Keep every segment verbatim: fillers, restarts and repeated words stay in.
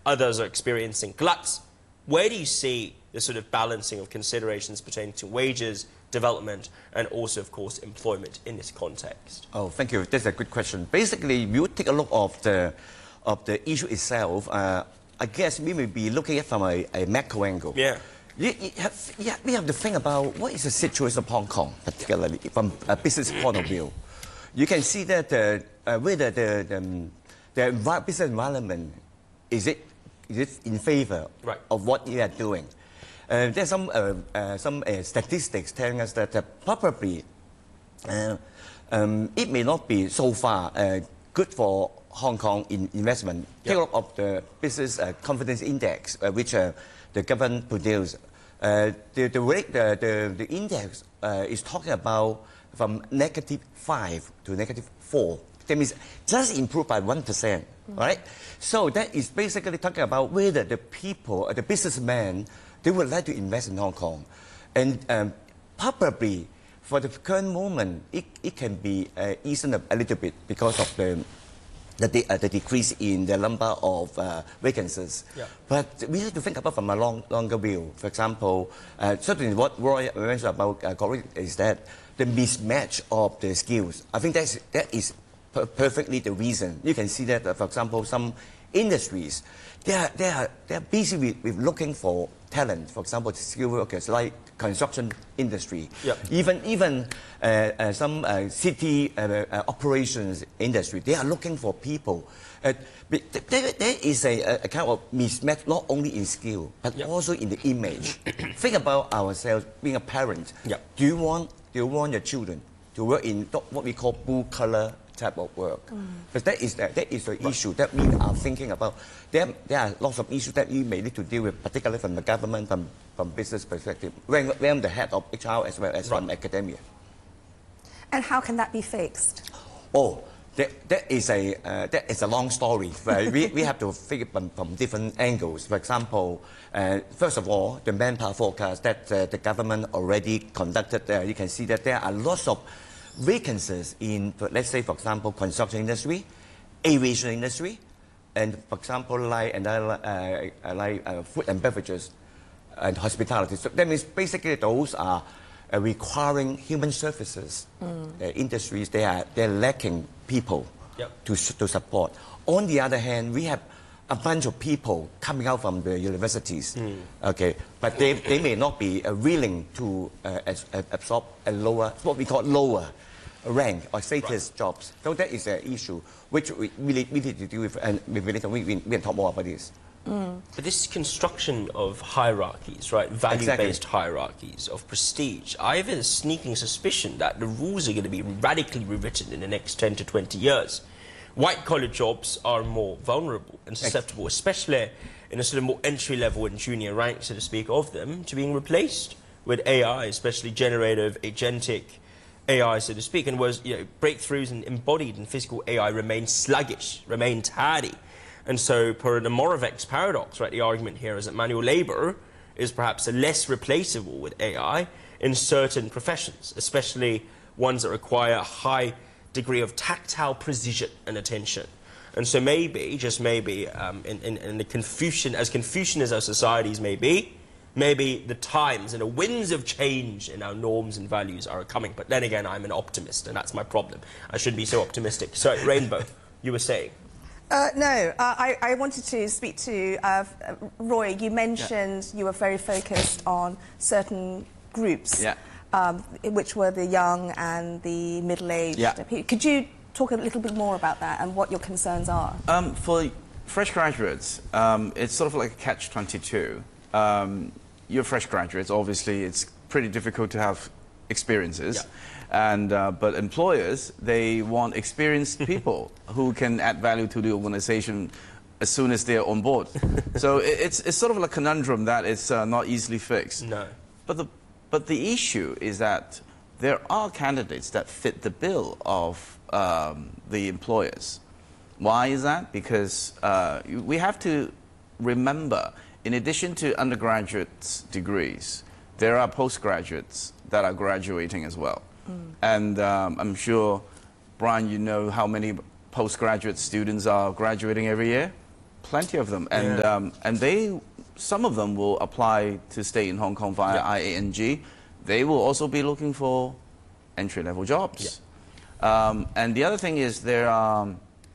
Others are experiencing gluts. Where do you see the sort of balancing of considerations pertaining to wages, development, and also, of course, employment in this context? Oh, thank you. That's a good question. Basically, if you take a look of the of the issue itself, uh, I guess we may be looking at it from a, a macro angle. Yeah. You, you have, yeah, we have to think about what is the situation of Hong Kong, particularly from a business point of view. You can see that uh, uh, whether the the, the envi business environment is it is it in favor right. of what you are doing. Uh, there's some uh, uh, some uh, statistics telling us that uh, probably uh, um, it may not be so far uh, good for Hong Kong in investment. Yep. Take a look of the business uh, confidence index, uh, which uh, the government produced. Uh, the, the rate, the, the, the index uh, is talking about from negative five to negative four. That means just improved by one percent, mm-hmm. right? So that is basically talking about whether the people, uh, the businessmen, they would like to invest in Hong Kong. And um, probably for the current moment, it, it can be uh, eased up a little bit because of the The, de uh, the decrease in the number of uh, vacancies. Yeah. But we have to think about from a long, longer view. For example, uh, certainly what Roy mentioned about uh, Korea is that the mismatch of the skills. I think that's, that is per perfectly the reason. You can see that, uh, for example, some industries, they are, they are, they are busy with, with looking for talent. For example, skilled workers like construction industry, yep. even even uh, uh, some uh, city uh, uh, operations industry. They are looking for people. Uh, there, there is a, a kind of mismatch not only in skill but yep. also in the image. Think about ourselves being a parent. Yep. Do you want do you want your children to work in what we call blue collar type of work? Mm. But that is the, that is the right. issue that we are thinking about. There, there are lots of issues that we may need to deal with, particularly from the government, from, from business perspective, when, when I'm the head of H R as well as right. from academia. And how can that be fixed? Oh, that, that, is, a, uh, that is a long story. Right? we, we have to figure from, from different angles. For example, uh, first of all, the manpower forecast that uh, the government already conducted, uh, you can see that there are lots of vacancies in, let's say, for example, construction industry, aviation industry, and for example, like, and, uh, uh, like uh, food and beverages and hospitality. So that means basically those are uh, requiring human services mm. uh, industries. They are they're lacking people yep. to, to support. On the other hand, we have a bunch of people coming out from the universities, mm. okay, but they, they may not be uh, willing to uh, as, uh, absorb a lower, what we call lower rank or status right. jobs. So that is an issue which we really we need to deal with, and we, we, we, we can talk more about this. Mm. But this construction of hierarchies, right, value-based exactly. hierarchies of prestige, I have a sneaking suspicion that the rules are going to be radically rewritten in the next ten to twenty years. White-collar jobs are more vulnerable and susceptible, especially in a sort of more entry-level and junior rank, so to speak, of them, to being replaced with A I, especially generative, agentic A I, so to speak, and was, you know, breakthroughs in embodied and physical A I remain sluggish, remain tardy. And so, per the Moravec's paradox, right, the argument here is that manual labor is perhaps less replaceable with A I in certain professions, especially ones that require a high degree of tactile precision and attention. And so maybe, just maybe, um, in, in, in the Confucian, as Confucian as our societies may be, maybe the times and the winds of change in our norms and values are coming. But then again, I'm an optimist, and that's my problem. I shouldn't be so optimistic. Sorry, Rainbow, you were saying? Uh, no, uh, I, I wanted to speak to uh, Roy. You mentioned yeah. you were very focused on certain groups. Yeah. Um, which were the young and the middle-aged. Yeah. Could you talk a little bit more about that and what your concerns are? Um, for fresh graduates, um, it's sort of like a catch twenty-two. Um, you're fresh graduates, obviously it's pretty difficult to have experiences. Yeah. And, uh, but employers, they want experienced people who can add value to the organization as soon as they're on board. So it, it's, it's sort of like a conundrum that is uh, not easily fixed. No. But the But the issue is that there are candidates that fit the bill of um, the employers. Why is that? Because uh, we have to remember, in addition to undergraduate degrees, there are postgraduates that are graduating as well. Mm. And um, I'm sure, Brian, you know how many postgraduate students are graduating every year? plenty of them, and yeah. um, and they, some of them will apply to stay in Hong Kong via yeah. I A N G. They will also be looking for entry-level jobs. Yeah. Um, and the other thing is there are,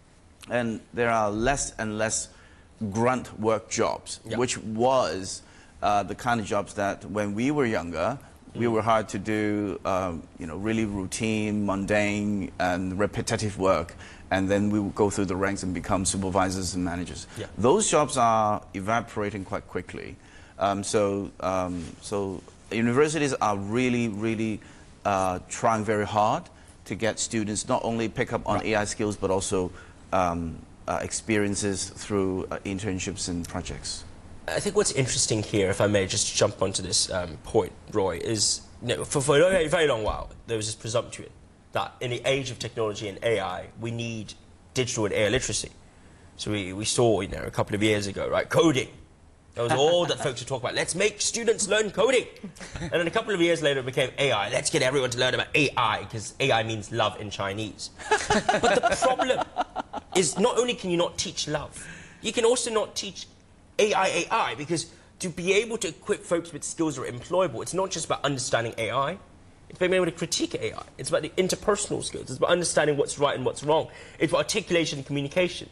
and there are less and less grunt work jobs, yeah. which was uh, the kind of jobs that when we were younger, mm. we were hard to do, um, you know, really routine, mundane, and repetitive work. And then we would go through the ranks and become supervisors and managers. Yeah. Those jobs are evaporating quite quickly. Um, so, um, so universities are really, really uh, trying very hard to get students not only pick up on right. A I skills, but also um, uh, experiences through uh, internships and projects. I think what's interesting here, if I may just jump onto this um, point, Roy, is you know, for, for a very, very long while, there was this presumption that in the age of technology and A I, we need digital and A I literacy. So we, we saw, you know, a couple of years ago, right, coding. That was all that folks would talk about. Let's make students learn coding. And then a couple of years later, it became A I. Let's get everyone to learn about A I, because A I means love in Chinese. But the problem is not only can you not teach love, you can also not teach A I A I, because to be able to equip folks with skills that are employable, it's not just about understanding A I. It's being able to critique A I. It's about the interpersonal skills. It's about understanding what's right and what's wrong. It's about articulation and communication.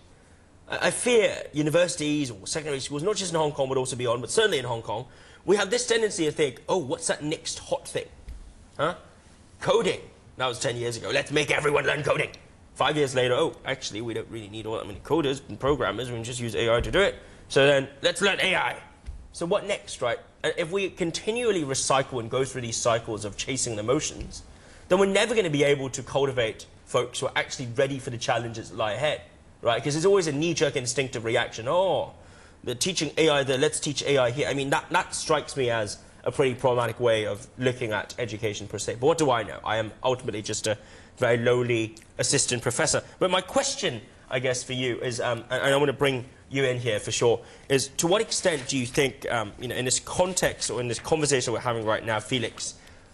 I fear universities or secondary schools, not just in Hong Kong, but also beyond, but certainly in Hong Kong, we have this tendency to think, oh, what's that next hot thing? Huh? Coding. That was ten years ago. Let's make everyone learn coding. Five years later, oh, actually, we don't really need all that many coders and programmers. We can just use A I to do it. So then, let's learn A I. So what next, right? If we continually recycle and go through these cycles of chasing the motions, then we're never going to be able to cultivate folks who are actually ready for the challenges that lie ahead. Right, because there's always a knee-jerk instinctive reaction. Oh, they're teaching A I there, let's teach A I here. I mean, that, that strikes me as a pretty problematic way of looking at education per se. But what do I know? I am ultimately just a very lowly assistant professor. But my question, I guess, for you is, um, and I want to bring you in here for sure, is to what extent do you think, um, you know, in this context or in this conversation we're having right now, Felix,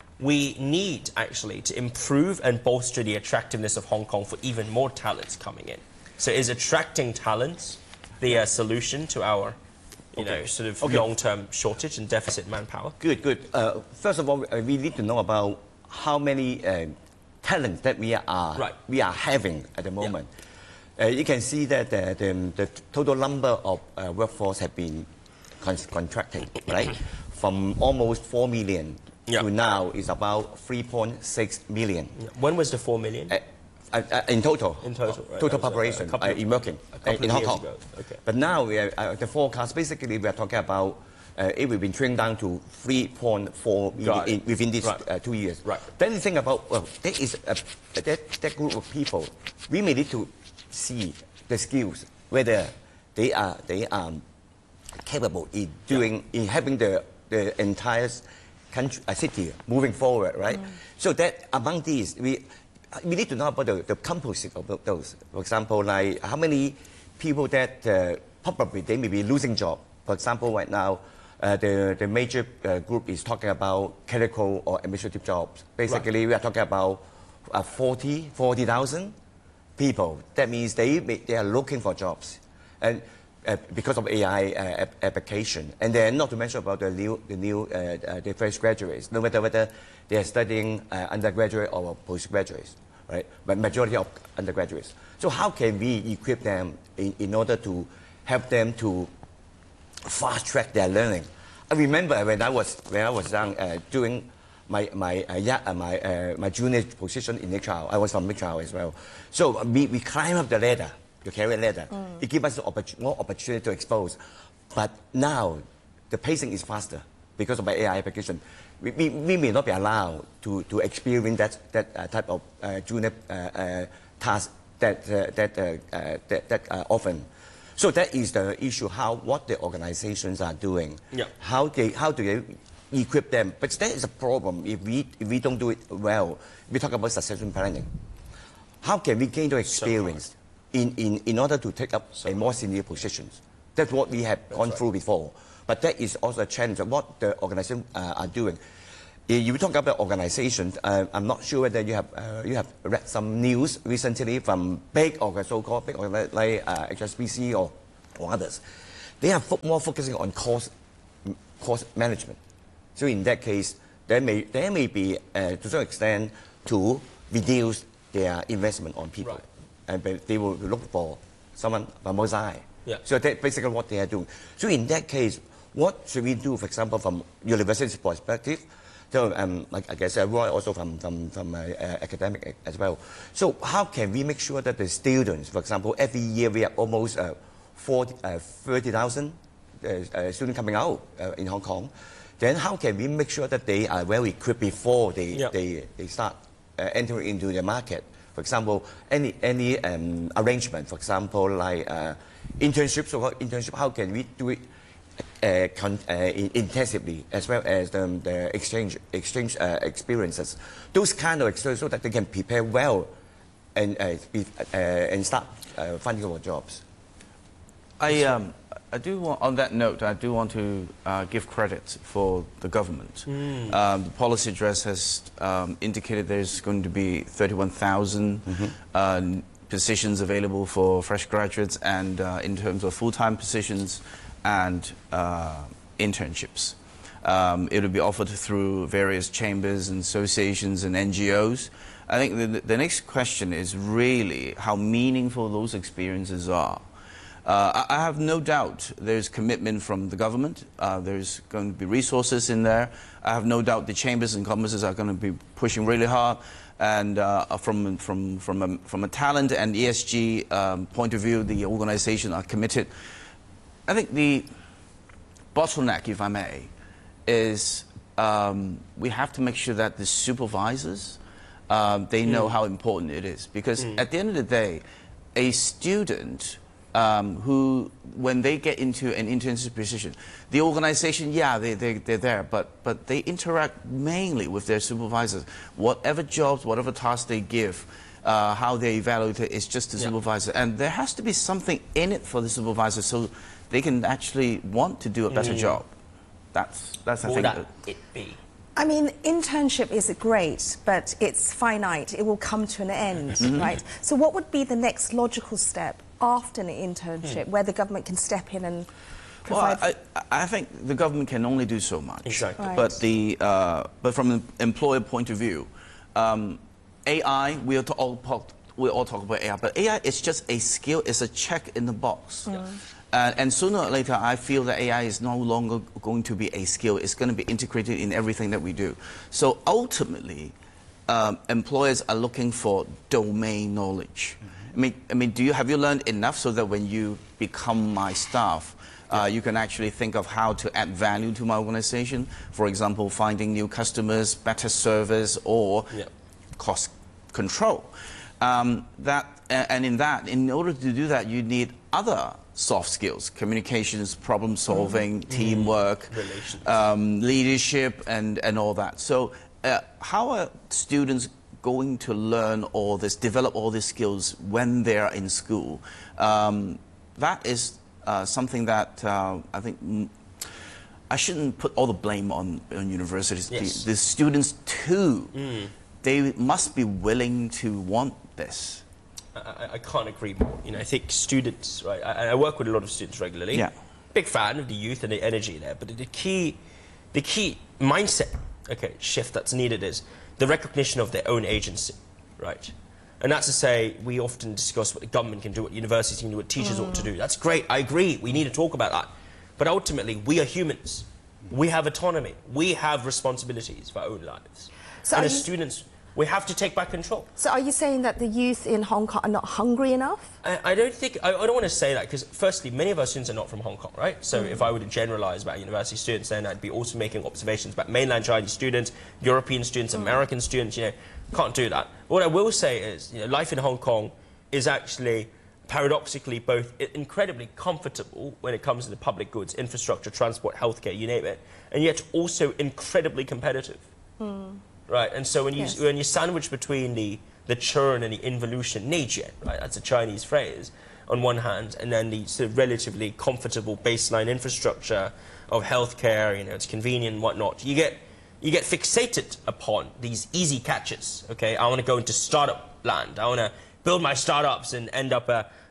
we need actually to improve and bolster the attractiveness of Hong Kong for even more talents coming in? So is attracting talents the uh, solution to our, you okay. know, sort of okay. long-term shortage and deficit manpower? Good, good. Uh, first of all, uh, we need to know about how many uh, talents that we are right. we are having at the moment. Yeah. Uh, you can see that uh, the, the total number of uh, workforce have been con contracted, right? From almost four million yeah. to now is about three point six million. Yeah. When was the four million? Uh, Uh, uh, in total, in total, right. total population uh, uh, in working uh, in Hong Kong. Okay. But now we are, uh, the forecast basically we are talking about uh, it will be trimmed down to three point four million in, within these right. uh, two years. Right. Then you think about well, there is a, that that group of people. We may need to see the skills whether they are they are capable in doing yeah. in having the the entire country uh, city moving forward, right? Mm. So that among these we. We need to know about the, the composition of those. For example, like how many people that uh, probably they may be losing job. For example, right now, uh, the, the major uh, group is talking about clerical or administrative jobs. Basically, right. we are talking about uh, forty thousand people. That means they, they are looking for jobs. And uh, because of A I uh, application. And then not to mention about the new, the new uh, uh, the fresh graduates, no matter whether they are studying uh, undergraduate or postgraduates, right? But majority of undergraduates. So how can we equip them in, in order to help them to fast track their learning? I remember when I was when I was young, uh, doing my my uh, yeah, uh, my uh, my junior position in H R. I was from H R as well. So we we climb up the ladder. You carry a ladder. Mm. It gives us oppor more opportunity to expose. But now the pacing is faster because of my A I application. We, we, we may not be allowed to, to experience that, that uh, type of uh, junior uh, uh, task that, uh, that, uh, uh, that, that uh, often. So that is the issue, how, what the organizations are doing, yeah. how, they, how do they equip them. But that is a problem if we, if we don't do it well. We talk about succession planning. How can we gain the experience so in, in, in order to take up so a more senior positions? That's what we have That's gone right. through before. But that is also a challenge of what the organizations uh, are doing. If you talk about organizations, uh, I'm not sure whether you have uh, you have read some news recently from big or so-called big organizations like uh, H S B C or or others, they are fo more focusing on cost, cost management. So in that case, there may, there may be, uh, to some extent, to reduce their investment on people. Right. And they will look for someone from outside. Yeah. So that's basically what they are doing. So in that case, what should we do, for example, from university's perspective? So, um, like I guess uh, Roy also from, from, from uh, uh, academic as well. So how can we make sure that the students, for example, every year we have almost uh, thirty thousand uh, uh, students coming out uh, in Hong Kong. Then how can we make sure that they are well equipped before they, yep. they, they start uh, entering into the market? For example, any, any um, arrangement, for example, like uh, internships or internship, how can we do it uh, con uh, intensively, as well as um, the exchange, exchange uh, experiences? Those kind of experiences so that they can prepare well and, uh, be, uh, and start uh, finding more jobs. I, um, I do want, on that note, I do want to uh, give credit for the government. Mm. Um, the policy address has um, indicated there's going to be thirty-one thousand mm-hmm. uh, positions available for fresh graduates, and uh, in terms of full-time positions and uh, internships. Um, it will be offered through various chambers and associations and N G Os. I think the, the next question is really how meaningful those experiences are. Uh, I have no doubt there's commitment from the government. Uh, there's going to be resources in there. I have no doubt the chambers and commerces are going to be pushing really hard. And uh, from, from, from, a, from a talent and E S G um, point of view, the organization are committed. I think the bottleneck, if I may, is um, we have to make sure that the supervisors, uh, they know mm. how important it is. Because mm. at the end of the day, a student Um, who, when they get into an internship position, the organization, yeah, they, they, they're there, but, but they interact mainly with their supervisors. Whatever jobs, whatever tasks they give, uh, how they evaluate it, it's just the yeah. supervisor. And there has to be something in it for the supervisor so they can actually want to do a better mm. job. That's, that's I what think. Would that it be? I mean, internship is great, but it's finite. It will come to an end, mm-hmm. right? So what would be the next logical step after an internship, mm. where the government can step in and provide? Well, I, I think the government can only do so much. Exactly. Right. But, the, uh, but from an employer point of view, um, A I, we all, all, we all talk about A I, but A I is just a skill, it's a check in the box. Mm. Uh, and sooner or later, I feel that A I is no longer going to be a skill. It's going to be integrated in everything that we do. So ultimately, um, employers are looking for domain knowledge. Mm-hmm. I mean, I mean, do you, have you learned enough so that when you become my staff, uh, you can actually think of how to add value to my organization? For example, finding new customers, better service, or yep. cost control. Um, that, and in that, in order to do that, you need other soft skills: communications, problem solving, mm. teamwork, um, leadership, and, and all that. So uh, how are students going to learn all this, develop all these skills when they're in school? Um, that is uh, something that uh, I think mm, I shouldn't put all the blame on, on universities. Yes. The, the students too, mm. they must be willing to want this. I, I can't agree more. You know, I think students, right? I, I work with a lot of students regularly. Yeah. Big fan of the youth and the energy there. But the key, the key mindset, okay, shift that's needed is the recognition of their own agency, right? And that's to say, we often discuss what the government can do, what universities can do, what teachers mm. ought to do. That's great. I agree. We need to talk about that. But ultimately, we are humans. We have autonomy. We have responsibilities for our own lives. So and as students, we have to take back control. So are you saying that the youth in Hong Kong are not hungry enough? I, I don't think, I, I don't want to say that, because firstly, many of our students are not from Hong Kong, right? So mm. if I were to generalize about university students, then I'd be also making observations about mainland Chinese students, European students, mm. American students, you know, can't do that. What I will say is, you know, life in Hong Kong is actually paradoxically both incredibly comfortable when it comes to the public goods, infrastructure, transport, healthcare, you name it, and yet also incredibly competitive. Mm. Right, and so when you yes. when you sandwich between the the churn and the involution, 内卷, right, that's a Chinese phrase, on one hand, and then the sort of relatively comfortable baseline infrastructure of healthcare, you know, it's convenient and whatnot. You get you get fixated upon these easy catches. Okay, I want to go into startup land. I want to build my startups and end up a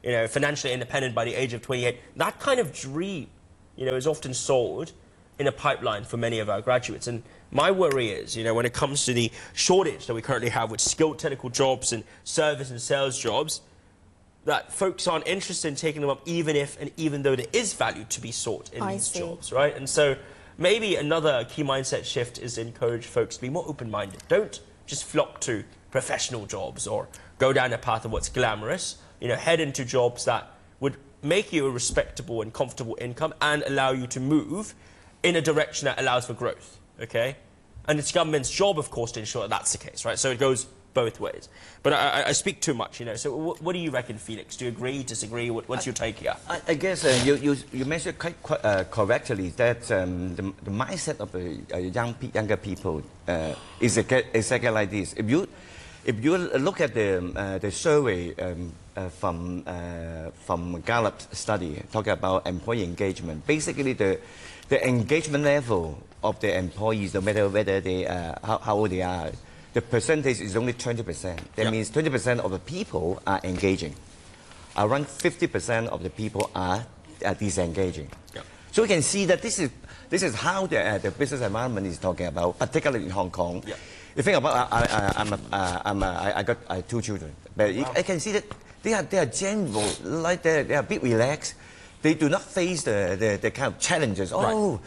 you know, financially independent by the age of twenty-eight. That kind of dream, you know, is often sold in a pipeline for many of our graduates. And my worry is, you know, when it comes to the shortage that we currently have with skilled technical jobs and service and sales jobs, that folks aren't interested in taking them up even if and even though there is value to be sought in I these see. jobs, right? And so maybe another key mindset shift is to encourage folks to be more open-minded. Don't just flock to professional jobs or go down a path of what's glamorous. You know, head into jobs that would make you a respectable and comfortable income and allow you to move in a direction that allows for growth, okay? And it's government's job, of course, to ensure that that's the case, right? So it goes both ways. But I, I speak too much, you know. So what, what do you reckon, Felix? Do you agree, disagree? What, what's your take here? I, I guess uh, you, you, you mentioned quite, quite uh, correctly that um, the, the mindset of the uh, young pe younger people uh, is exactly like this. If you, if you look at the, uh, the survey um, uh, from, uh, from Gallup study talking about employee engagement, basically the, the engagement level of the employees, no matter whether they, uh, how, how old they are, the percentage is only twenty percent. That yep. means twenty percent of the people are engaging. Around fifty percent of the people are, are disengaging. Yep. So we can see that this is, this is how the, uh, the business environment is talking about, particularly in Hong Kong. Yep. You think about, I, I, I'm a, uh, I'm a, I, I got uh, two children, but wow. I can see that they are, they are general, like they are a bit relaxed. They do not face the, the, the kind of challenges. Right. Oh,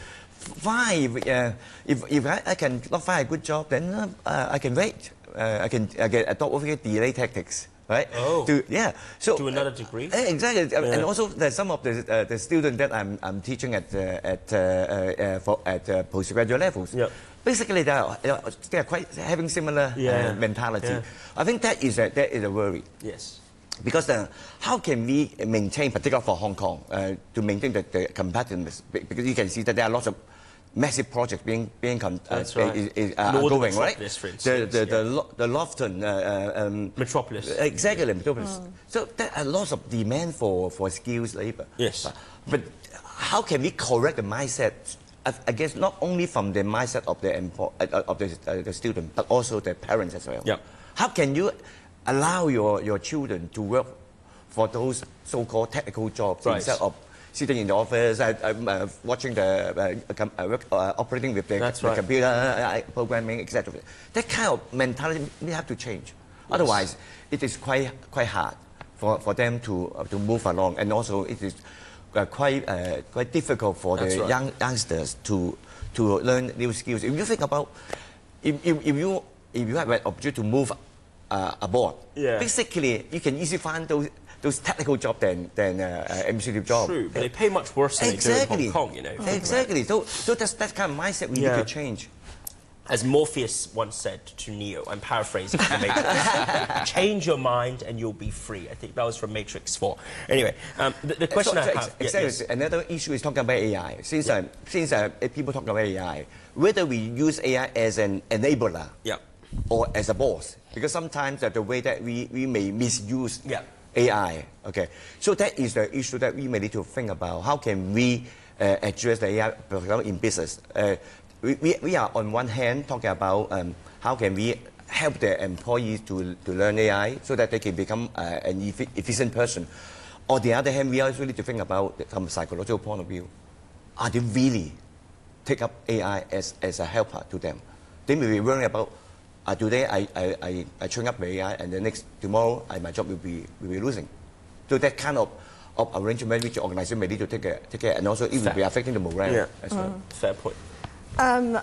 fine. Uh, if if I, I can not find a good job, then uh, I can wait. Uh, I can I can adopt over delay tactics, right? Oh, to, yeah. So to another degree. Uh, exactly, yeah. And also there's some of the uh, the students that I'm I'm teaching at uh, at uh, uh, for, at uh, postgraduate levels. Yep. Basically, they are they are quite having similar yeah. uh, mentality. Yeah. I think that is a that is a worry. Yes. Because uh, how can we maintain, particularly for Hong Kong, uh, to maintain the, the competitiveness? Because you can see that there are lots of massive projects being being uh, That's right. is, is, uh, going, right? For instance, the the yeah. the, Lo the Lofton uh, um, Metropolis. Exactly, yeah. Metropolis. Mm. So there are lots of demand for for skills labor. Yes. Uh, but how can we correct the mindset? I guess not only from the mindset of the uh, of the, uh, the student, but also the parents as well. Yeah. How can you allow your, your children to work for those so-called technical jobs right. instead of sitting in the office, uh, uh, watching the uh, uh, work, uh, operating with the, the right. computer, uh, programming, et cetera. That kind of mentality we have to change. Yes. Otherwise, it is quite quite hard for, for them to uh, to move along, and also it is uh, quite uh, quite difficult for That's the right. young youngsters to to learn new skills. If you think about, if, if, if you if you have an opportunity to move Uh, aboard. Yeah. Basically, you can easily find those those technical jobs than than uh, administrative jobs. True, but they pay much worse than exactly. they do in Hong Kong, you know. Exactly. So so that's that kind of mindset we yeah. need to change. As Morpheus once said to Neo, I'm paraphrasing from Matrix, change your mind and you'll be free. I think that was from Matrix four. Anyway, um, the, the question so, so I have... Exactly. Yeah, yes. Another issue is talking about A I. Since, yeah. uh, since uh, people talk about A I, whether we use A I as an enabler yeah. or as a boss, because sometimes uh, the way that we, we may misuse yeah. A I, okay? So that is the issue that we may need to think about. How can we uh, address the A I, for example, in business? Uh, we, we, we are on one hand talking about um, how can we help the employees to, to learn A I so that they can become uh, an eff efficient person. On the other hand, we also need to think about from a psychological point of view. Are they really take up A I as, as a helper to them? They may be worrying about, Uh, today I, I, I, I train up the A I, and the next tomorrow I, my job will be will be losing. So that kind of, of arrangement which the organization may need to take care, take care, and also it will Fair. be affecting the morale yeah. as well. Mm. Fair point. Um,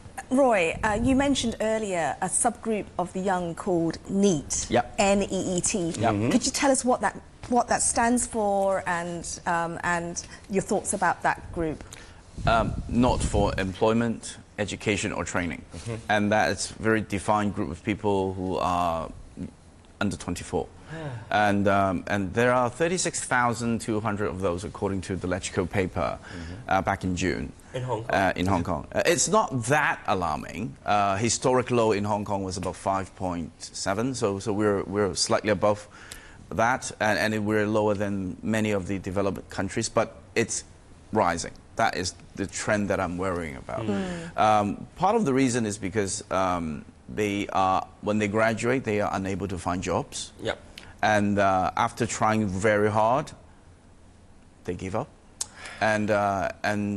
Roy, uh, you mentioned earlier a subgroup of the young called NEET. Yep. N E E T. Yep. Mm-hmm. Could you tell us what that what that stands for and um, and your thoughts about that group? Um, not for employment, education or training. Mm-hmm. And that's a very defined group of people who are under twenty-four. and, um, and there are thirty-six thousand two hundred of those according to the LegCo paper mm-hmm. uh, back in June. In Hong Kong? Uh, in Hong Kong. Uh, it's not that alarming. Uh, historic low in Hong Kong was about five point seven, so, so we're, we're slightly above that, and, and we're lower than many of the developed countries, but it's rising. That is the trend that I'm worrying about. Mm. Um, part of the reason is because um, they are, when they graduate, they are unable to find jobs. Yep. And uh, after trying very hard, they give up. And, uh, and